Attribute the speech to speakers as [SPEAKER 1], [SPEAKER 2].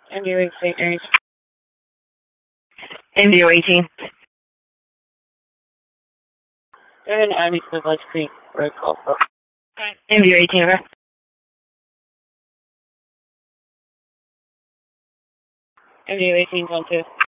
[SPEAKER 1] MU St. Mary's.
[SPEAKER 2] MU 18.
[SPEAKER 1] They're in Abbey to West Creek Road call.
[SPEAKER 2] MU 18, over.
[SPEAKER 1] MU 18's on 2.